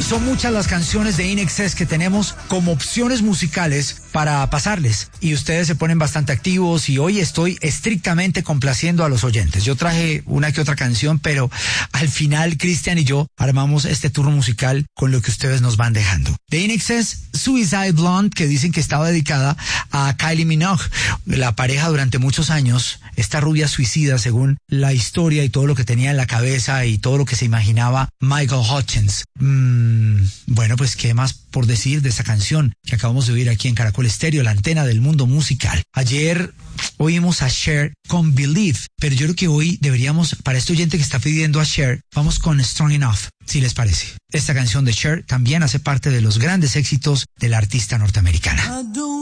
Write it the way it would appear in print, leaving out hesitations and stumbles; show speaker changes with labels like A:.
A: Son muchas las canciones de In Excess que tenemos como opciones musicales para pasarles y ustedes se ponen bastante activos y hoy estoy estrictamente complaciendo a los oyentes. Yo traje una que otra canción, pero al final Cristian y yo armamos este turno musical con lo que ustedes nos van dejando. De In Excess, Suicide Blonde, que dicen que estaba dedicada a Kylie Minogue, la pareja durante muchos años, esta rubia suicida según la historia y todo lo que tenía en la cabeza y todo lo que se imaginaba Michael Hutchence. Bueno, pues qué más por decir de esta canción que acabamos de oír aquí en Caracol Estéreo, la antena del mundo musical. Ayer oímos a Cher con Believe, pero yo creo que hoy deberíamos, para este oyente que está pidiendo a Cher, vamos con Strong Enough, si les parece. Esta canción de Cher también hace parte de los grandes éxitos de la artista norteamericana.